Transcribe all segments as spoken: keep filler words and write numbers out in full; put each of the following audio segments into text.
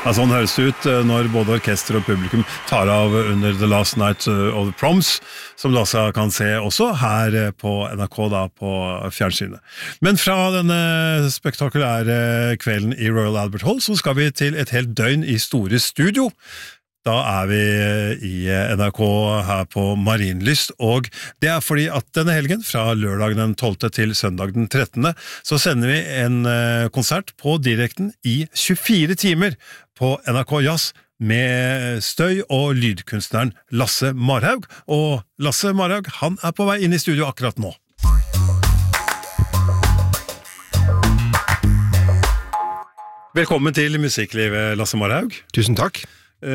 Ja, sånn høres det ut når både orkester og publikum tar av under The Last Night of the Proms, som du altså kan se også her på N R K da, på fjernsynet. Men fra denne spektakulære kvelden i Royal Albert Hall, så skal vi til et helt døgn i store studio. Da er vi i N R K her på Marienlyst, og det er fordi at denne helgen, fra lørdag den tolvte til søndag den trettende, så sender vi en konsert på direkten i tjuefire timer på N R K Jazz med støy- og lydkunstneren Lasse Marhaug. Og Lasse Marhaug, han er på vei inn i studio akkurat nå. Velkommen til Musikklivet, Lasse Marhaug. Tusen takk.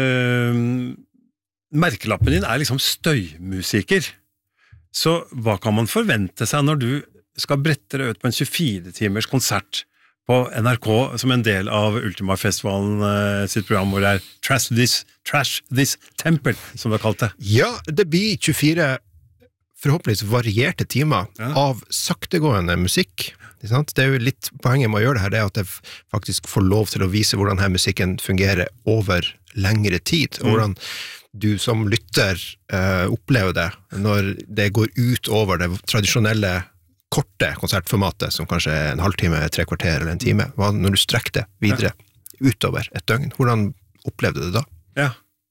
Uh, merkelappen din er liksom støymusiker, så hva kan man forvente seg når du skal brette deg ut på en tjuefire timers konsert på N R K som en del av Ultima-festivalen uh, sitt program, hvor det er Trash This, Trash This Temple, som det er kalt det? Ja, det blir tjuefire forhåpentligvis varierte timer ja. Av saktegående musikk. Det er jo litt poenget med å gjøre det her, det er at jeg faktisk får lov til å vise hvordan her musikken fungerer over lengre tid, og hvordan du som lytter uh, opplever det når det går ut over det tradisjonelle korte konsertformatet, som kanskje er en halvtime, tre kvarter eller en time. Hva, når du strekker det videre ja. Utover et døgn, hvordan opplevde du det da? Ja.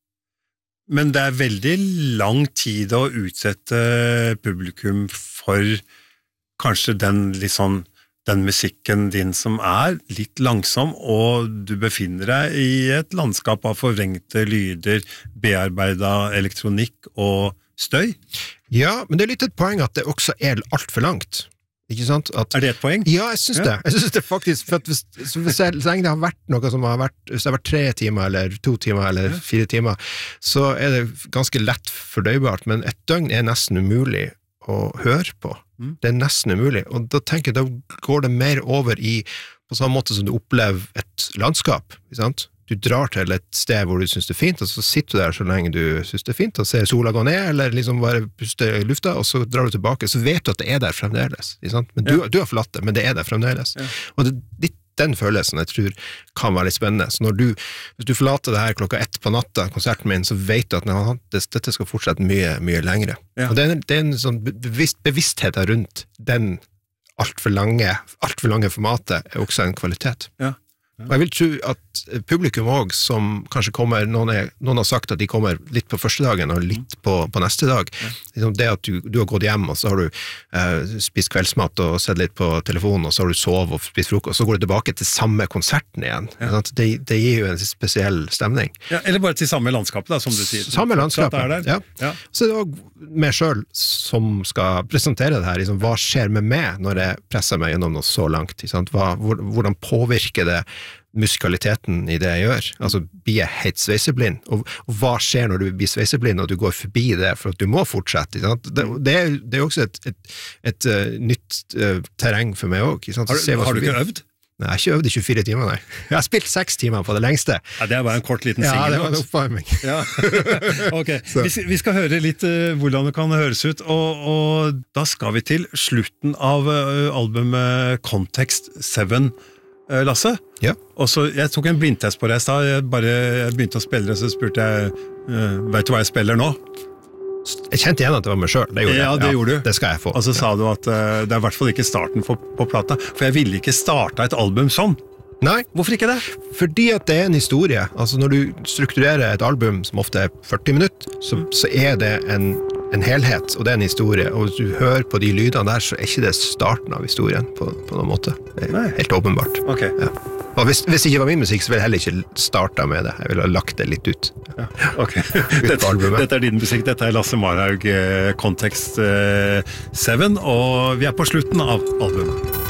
Men det er veldig lang tid å utsette publikum for kanskje den litt sånn den musikken din som er litt langsom, og du befinner deg i et landskap av forvrengte lyder, bearbeidet elektronikk og støy. Ja, men det er litt et poeng at det også er alt for langt. Ikke sant? At, er det et poeng? Ja, jeg synes ja. det. Jeg synes det faktisk, for at hvis, hvis jeg, så lenge det har vært noe som har vært, hvis det har vært tre timer, eller to timer, eller ja. fire timer, så er det ganske lett fordøybart, men et døgn er nesten umulig å høre på. Mm. Det er nesten umulig, og da tenker jeg, da går det mer over i, på samme måte som du opplever et landskap, ikke sant? Du drar til et sted hvor du synes det er fint, og så sitter du der så lenge du synes det er fint, og ser sola gå ned, eller liksom bare puster i lufta, og så drar du tilbake, så vet du at det er der fremdeles, ikke sant? Men du, ja. du har forlatt det, men det er der fremdeles. Ja. Og det er litt den følelsen jeg tror kan være litt spennende. Så når du, hvis du forlater det her klokka ett på natta, konserten min, så vet du at nei, dette skal fortsette mye, mye lengre. Ja. Og det er, en, det er en sånn bevisst, bevissthet rundt den alt for lange, alt for lange formatet er også en kvalitet. Ja. Ja. Og jeg vil tro at publikum også, som kanskje kommer, noen, er, noen har sagt at de kommer litt på første dagen og litt på, på neste dag. Ja. Liksom det at du, du har gått hjem, og så har du eh, spist kveldsmat og sett litt på telefonen, og så har du sovet og spist frokost, og så går du tilbake til samme konserten igjen. Ja. Det, det gir jo en spesiell stemning. Ja, eller bare til samme landskapet, da, som du sier. Samme landskapet, ja. ja. Så det er også meg selv som skal presentere det her. Liksom, hva skjer med meg når jeg presser meg gjennom noe så langt? Hva, hvordan påvirker det musikaliteten i det jeg gjør? Altså, blir jeg helt sveiseblind? Og, og hva skjer når du blir sveiseblind, og du går forbi det for at du må fortsette? Det, det, er, det er også et, et, et, et nytt uh, terreng for meg også. Har, du, har du ikke øvd? Nei, jeg har ikke øvd i tjuefire timer, nei. Jeg har spilt seks timer på det lengste. Ja, det er bare en kort liten singel. Ja, det var en oppvarming. Ja. Ok, vi, vi skal høre litt uh, hvordan det kan høres ut, og, og da skal vi til slutten av uh, albumet Context syv, uh, Lasse. Ja. Og så, jeg tok en blindtest på det i sted, jeg bare jeg begynte å spille det, så spurte jeg, uh, vet du hva jeg spiller nå? Jeg kjente igjen at det var meg selv, det gjorde ja, jeg. Det ja, gjorde du. Det skal jeg få. Og så sa du at uh, det er i hvert fall ikke starten på, på plata, for jeg ville ikke starte et album sånn. Nei. Hvorfor ikke det? Fordi at det er en historie. Altså når du strukturerer et album som ofte er førti minutter, så, så er det en, en helhet, og det er en historie. Og hvis du hører på de lydene der, så er ikke det starten av historien på, på noen måte. Det er Nei. Helt åpenbart. Ok. Ja. Og hvis, hvis det ikke var min musikk, så ville jeg heller ikke starta med det. Jeg ville ha lagt det litt ut. Ja, ok. Dette, dette er din musikk, dette er Lasse Marhaug, eh, Context syv, og vi er på slutten av albumet.